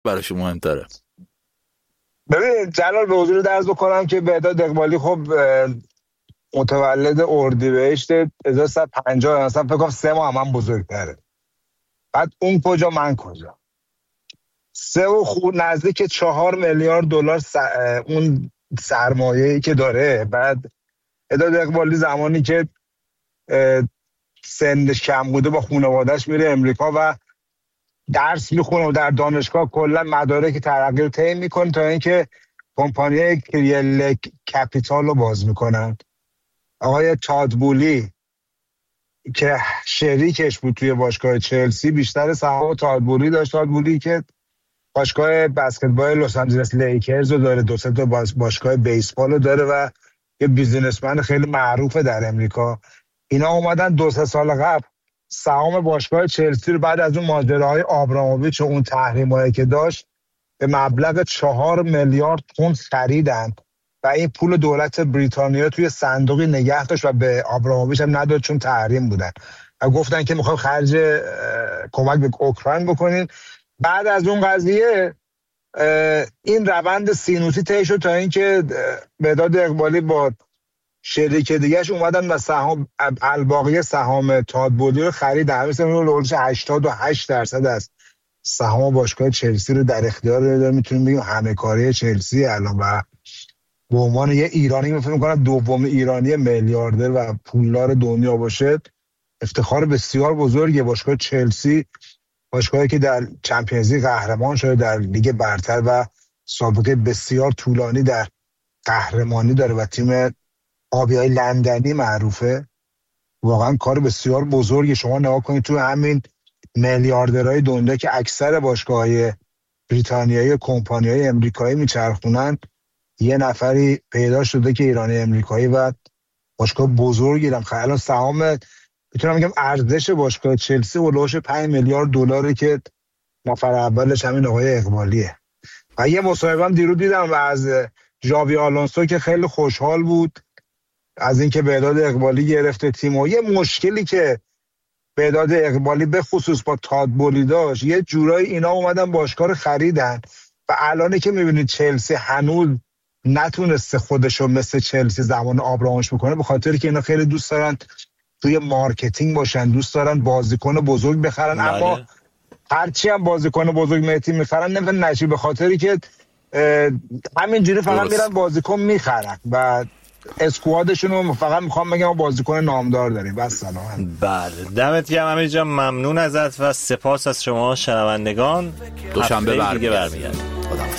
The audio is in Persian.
براشون مهمتره؟ ببین جلال، به حضور درز بکنم که بهداد اقبالی خب متولد اردیبهشت 1350، مثلا فکر کنم 3 ماه هم بزرگتره. بعد اون کجا من کجا، 3 و خود نزدیک 4 میلیارد دلار اون سرمایه‌ای که داره. بعد بهداد اقبالی زمانی که سنش کم بوده با خانواده‌اش میره امریکا و درس میخونه و در دانشگاه کلا مدارک ترقی رو طی میکنه تا اینکه کمپانی کریل کپیتال رو باز میکنن. آقای تادبولی که شریکش بود توی باشگاه چلسی بیشتر سهام تادبولی داشت. تادبولی که باشگاه بسکتبال لس آنجلس لیکرز رو داره، 2 تا باشگاه بیسبال رو داره و یه بیزینسمن خیلی معروفه در امریکا. اینا اومدن 2-3 سال قبل سهام باشگاه چلسی رو بعد از اون ماجراهای آبراموویچ و اون تحریمایی که داشت به مبلغ 4 میلیارد پوند خریدن و این پول دولت بریتانیا توی صندوقی نگه داشت و به آبراموویچ هم نداد چون تحریم بودن و گفتن که میخوام خرج کمک به اوکراین بکنین. بعد از اون قضیه این روند سینوسی طی شد تا اینکه بهداد اقبالی با شریک دیگه‌اش اومدن و سهام الباقی سهام تادبولی رو خریدن. مثلا اون 88% از سهام باشگاه چلسی رو در اختیار داره. میتونیم بگیم همه کاره چلسی الان و به عنوان یه ایرانی فکر می‌کنم دوم ایرانی میلیاردر و پولدار دنیا باشه. افتخار بسیار بزرگه. باشگاه چلسی باشگاهی که در چمپیونز لیگ قهرمان شده، در لیگ برتر و سابقه بسیار طولانی در قهرمانی داره و تیم آبیای لندنی معروفه. واقعا کار بسیار بزرگی. شما نگاه کنید تو همین میلیاردرهای دنیا که اکثر باشگاه‌های بریتانیایی و کمپانی‌های امریکایی میچرخونن، یه نفری پیدا شده که ایرانی امریکایی و باشگاه بزرگی دارن. الان سهام میتونم بگم ارزش باشگاه چلسی هولوش 5 میلیارد دلاره که نفر اولش همین آقای اقبالیه. و یه مصاحبه هم دیروز دیدم و از ژاوی آلونسو که خیلی خوشحال بود از اینکه بهداد اقبالی گرفته تیم. و یه مشکلی که بهداد اقبالی به خصوص با تادبولی داشت، یه جورایی اینا اومدن باشگاه رو خریدن و الان که میبینید چلسی هنوز نتونسته خودشو مثل چلسی زمان آبراموویچ بکنه، به خاطر که اینا خیلی دوست دارن توی مارکتینگ باشن، دوست دارن بازیکن بزرگ بخرن. اما هرچی هم بازیکن بزرگ مهتی میخرن نمیتونن نشی، به خاطری که همینجوری فقط میرن بازیکن میخرن و اسکوادشون رو فقط میخوام بگم بازیکن نامدار داریم. بس سلام. بله دمت گرم امیر جان، ممنون ازت و سپاس از شما شنوندگان. دوشنبه دیگه برمیگردیم.